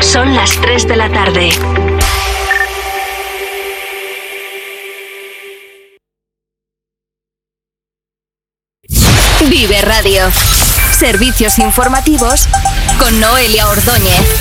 Son las 3 de la tarde. Vive Radio. Servicios informativos con Noelia Ordóñez.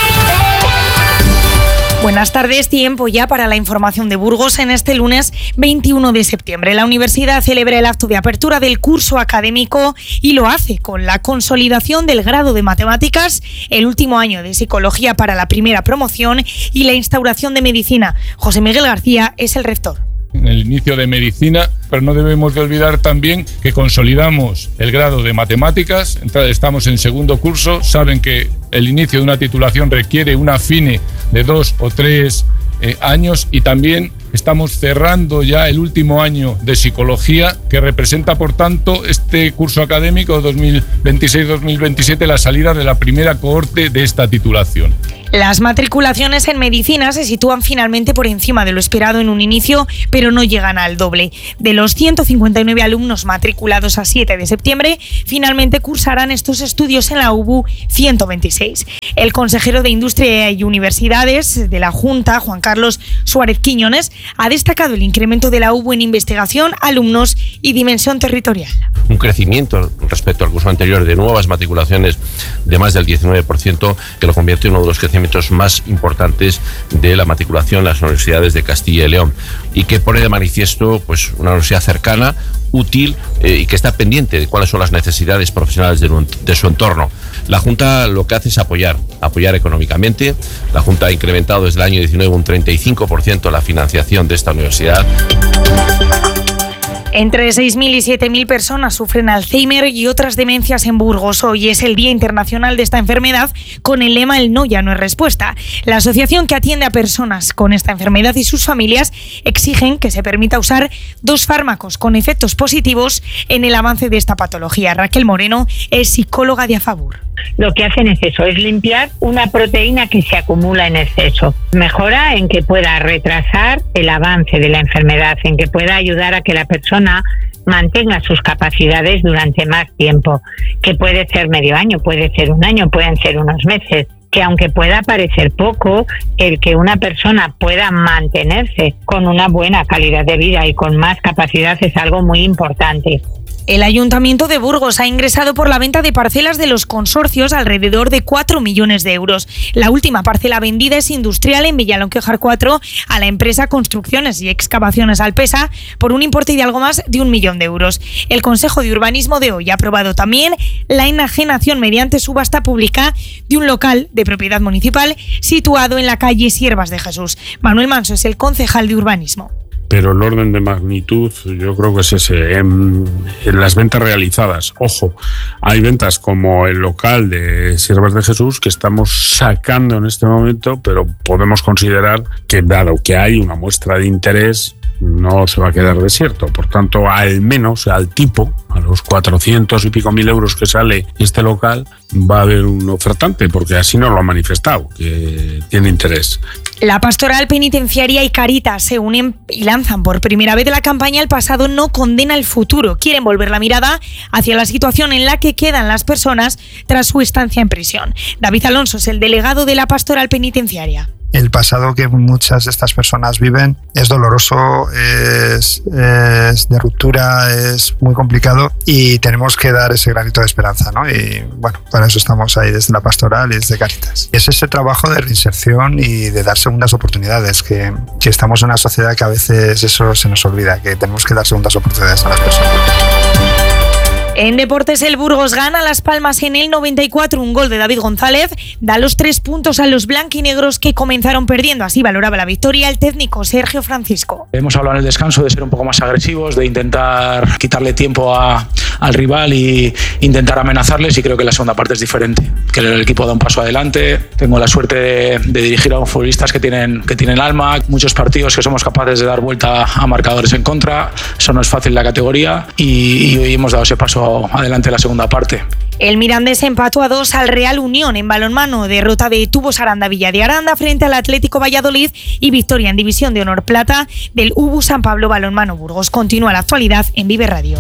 Buenas tardes, tiempo ya para la información de Burgos en este lunes 21 de septiembre. La universidad celebra el acto de apertura del curso académico y lo hace con la consolidación del grado de matemáticas, el último año de psicología para la primera promoción y la instauración de medicina. José Miguel García es el rector. En el inicio de medicina, pero no debemos de olvidar también que consolidamos el grado de matemáticas. Estamos en segundo curso, saben que el inicio de una titulación requiere una FINE de 2 o 3 años y también estamos cerrando ya el último año de psicología, que representa, por tanto, este curso académico 2026-2027 la salida de la primera cohorte de esta titulación. Las matriculaciones en medicina se sitúan finalmente por encima de lo esperado en un inicio, pero no llegan al doble. De los 159 alumnos matriculados a 7 de septiembre, finalmente cursarán estos estudios en la UBU 126. El consejero de Industria y Universidades de la Junta, Juan Carlos Suárez Quiñones, ha destacado el incremento de la UBU en investigación, alumnos y dimensión territorial. Un crecimiento respecto al curso anterior de nuevas matriculaciones de más del 19%, que lo convierte en uno de los crecimientos más importantes de la matriculación en las universidades de Castilla y León, y que pone de manifiesto pues una universidad cercana, útil y que está pendiente de cuáles son las necesidades profesionales de su entorno. La Junta lo que hace es apoyar económicamente. La Junta ha incrementado desde el año 19 un 35% la financiación de esta universidad. Entre 6.000 y 7.000 personas sufren Alzheimer y otras demencias en Burgos. Hoy es el Día Internacional de esta enfermedad con el lema "El no ya no es respuesta". La asociación que atiende a personas con esta enfermedad y sus familias exigen que se permita usar 2 fármacos con efectos positivos en el avance de esta patología. Raquel Moreno es psicóloga de Afabur. Lo que hacen es eso, es limpiar una proteína que se acumula en exceso. Mejora en que pueda retrasar el avance de la enfermedad, en que pueda ayudar a que la persona mantenga sus capacidades durante más tiempo, que puede ser medio año, puede ser un año, pueden ser unos meses, que aunque pueda parecer poco, el que una persona pueda mantenerse con una buena calidad de vida y con más capacidad es algo muy importante. El Ayuntamiento de Burgos ha ingresado por la venta de parcelas de los consorcios alrededor de 4 millones de euros. La última parcela vendida es industrial en Villalonquejar 4 a la empresa Construcciones y Excavaciones Alpesa por un importe de algo más de 1 millón de euros. El Consejo de Urbanismo de hoy ha aprobado también la enajenación mediante subasta pública de un local de propiedad municipal situado en la calle Siervas de Jesús. Manuel Manso es el concejal de Urbanismo. Pero el orden de magnitud yo creo que es ese. En las ventas realizadas, ojo, hay ventas como el local de Siervas de Jesús que estamos sacando en este momento, pero podemos considerar que dado que hay una muestra de interés, no se va a quedar desierto. Por tanto, al menos al tipo, a los 400 y pico mil euros que sale este local, va a haber un ofertante, porque así nos lo ha manifestado, que tiene interés. La Pastoral Penitenciaria y Caritas se unen y lanzan por primera vez la campaña "El pasado no condena el futuro". Quieren volver la mirada hacia la situación en la que quedan las personas tras su estancia en prisión. David Alonso es el delegado de la Pastoral Penitenciaria. El pasado que muchas de estas personas viven es doloroso, es de ruptura, es muy complicado y tenemos que dar ese granito de esperanza, ¿no? Y bueno, para eso estamos ahí desde la Pastoral y desde Cáritas. Es ese trabajo de reinserción y de dar segundas oportunidades, que estamos en una sociedad que a veces eso se nos olvida, que tenemos que dar segundas oportunidades a las personas. En deportes, el Burgos gana Las Palmas en el 94. Un gol de David González da los 3 puntos a los blanquinegros, que comenzaron perdiendo. Así valoraba la victoria el técnico Sergio Francisco. Hemos hablado en el descanso de ser un poco más agresivos, de intentar quitarle tiempo al rival y intentar amenazarles, y creo que la segunda parte es diferente, que el equipo da un paso adelante. Tengo la suerte de dirigir a unos futbolistas que tienen alma, muchos partidos que somos capaces de dar vuelta a marcadores en contra. Eso no es fácil en la categoría y hoy hemos dado ese paso adelante en la segunda parte. El Mirandés empató a 2 al Real Unión en balonmano. Derrota de Tubos Aranda Villa de Aranda frente al Atlético Valladolid y victoria en División de Honor Plata del UBU San Pablo Balonmano Burgos. Continúa la actualidad en Vive Radio.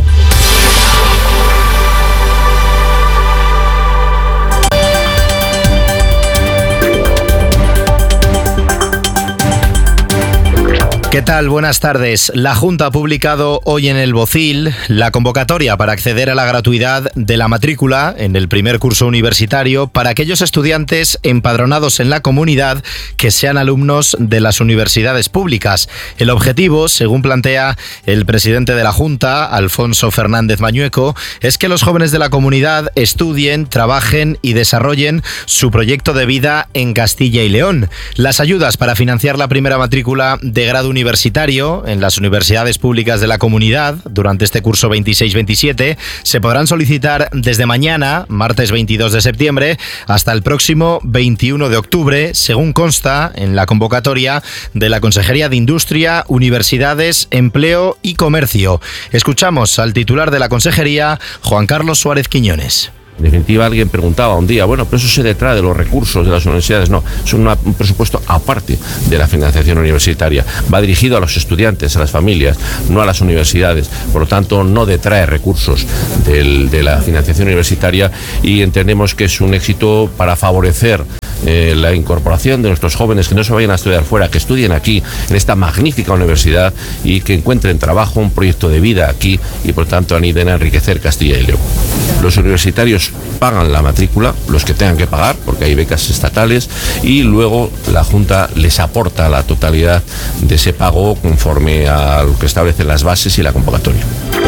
¿Qué tal? Buenas tardes. La Junta ha publicado hoy en el BOCIL la convocatoria para acceder a la gratuidad de la matrícula en el primer curso universitario para aquellos estudiantes empadronados en la comunidad que sean alumnos de las universidades públicas. El objetivo, según plantea el presidente de la Junta, Alfonso Fernández Mañueco, es que los jóvenes de la comunidad estudien, trabajen y desarrollen su proyecto de vida en Castilla y León. Las ayudas para financiar la primera matrícula de grado universitario en las universidades públicas de la comunidad durante este curso 26-27 se podrán solicitar desde mañana, martes 22 de septiembre, hasta el próximo 21 de octubre, según consta en la convocatoria de la Consejería de Industria, Universidades, Empleo y Comercio. Escuchamos al titular de la Consejería, Juan Carlos Suárez Quiñones. En definitiva, alguien preguntaba un día, bueno, pero eso se detrae de los recursos de las universidades. No, es un presupuesto aparte de la financiación universitaria. Va dirigido a los estudiantes, a las familias, no a las universidades. Por lo tanto, no detrae recursos de la financiación universitaria y entendemos que es un éxito para favorecer la incorporación de nuestros jóvenes que no se vayan a estudiar fuera, que estudien aquí, en esta magnífica universidad y que encuentren trabajo, un proyecto de vida aquí y por tanto ayuden a enriquecer Castilla y León. Los universitarios pagan la matrícula, los que tengan que pagar, porque hay becas estatales, y luego la Junta les aporta la totalidad de ese pago conforme a lo que establecen las bases y la convocatoria.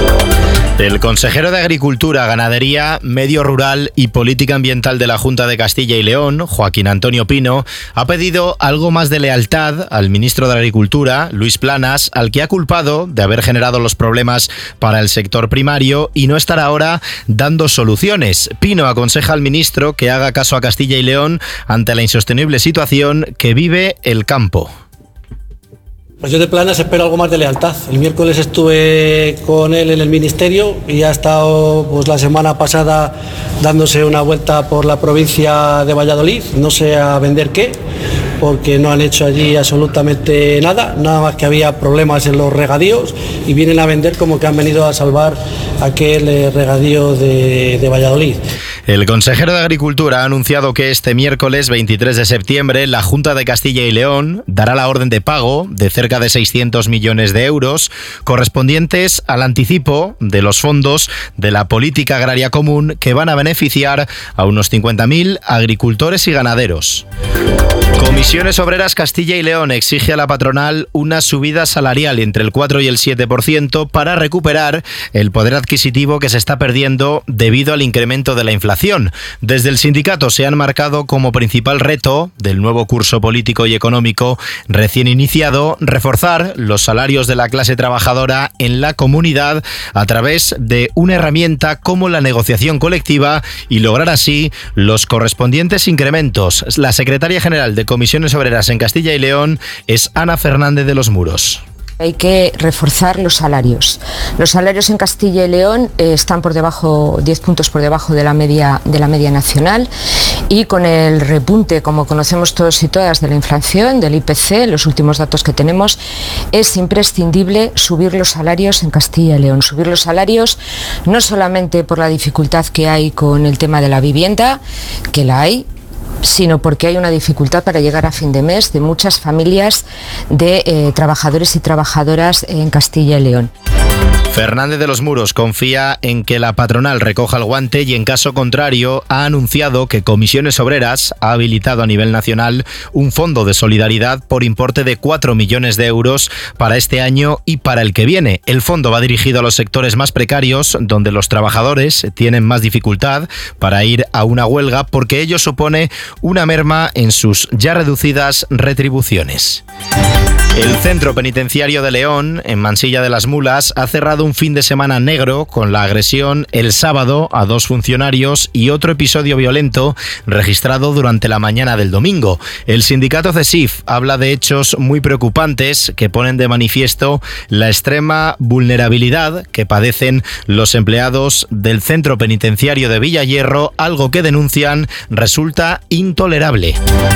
El consejero de Agricultura, Ganadería, Medio Rural y Política Ambiental de la Junta de Castilla y León, Joaquín Antonio Pino, ha pedido algo más de lealtad al ministro de Agricultura, Luis Planas, al que ha culpado de haber generado los problemas para el sector primario y no estar ahora dando soluciones. Pino aconseja al ministro que haga caso a Castilla y León ante la insostenible situación que vive el campo. Pues yo de Planas espero algo más de lealtad. El miércoles estuve con él en el ministerio y ha estado pues la semana pasada dándose una vuelta por la provincia de Valladolid, no sé a vender qué, porque no han hecho allí absolutamente nada más que había problemas en los regadíos y vienen a vender como que han venido a salvar aquel regadío de Valladolid. El consejero de Agricultura ha anunciado que este miércoles 23 de septiembre la Junta de Castilla y León dará la orden de pago de cerca de 600 millones de euros correspondientes al anticipo de los fondos de la Política Agraria Común que van a beneficiar a unos 50.000 agricultores y ganaderos. Comisiones Obreras Castilla y León exige a la patronal una subida salarial entre el 4 y el 7% para recuperar el poder adquisitivo que se está perdiendo debido al incremento de la inflación. Desde el sindicato se han marcado como principal reto del nuevo curso político y económico recién iniciado reforzar los salarios de la clase trabajadora en la comunidad a través de una herramienta como la negociación colectiva y lograr así los correspondientes incrementos. La secretaria general de Comisiones Obreras en Castilla y León es Ana Fernández de los Muros. Hay que reforzar los salarios. Los salarios en Castilla y León están por debajo, 10 puntos por debajo de la media nacional y con el repunte, como conocemos todos y todas, de la inflación, del IPC, los últimos datos que tenemos, es imprescindible subir los salarios en Castilla y León. Subir los salarios no solamente por la dificultad que hay con el tema de la vivienda, que la hay, sino porque hay una dificultad para llegar a fin de mes de muchas familias de trabajadores y trabajadoras en Castilla y León. Fernández de los Muros confía en que la patronal recoja el guante y en caso contrario ha anunciado que Comisiones Obreras ha habilitado a nivel nacional un fondo de solidaridad por importe de 4 millones de euros para este año y para el que viene. El fondo va dirigido a los sectores más precarios donde los trabajadores tienen más dificultad para ir a una huelga porque ello supone una merma en sus ya reducidas retribuciones. El Centro Penitenciario de León, en Mansilla de las Mulas, ha cerrado un fin de semana negro con la agresión el sábado a 2 funcionarios y otro episodio violento registrado durante la mañana del domingo. El sindicato CESIF habla de hechos muy preocupantes que ponen de manifiesto la extrema vulnerabilidad que padecen los empleados del Centro Penitenciario de Villayerro, algo que denuncian resulta intolerable.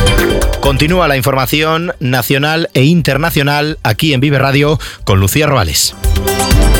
Continúa la información nacional e internacional aquí en Vive Radio con Lucía Roales.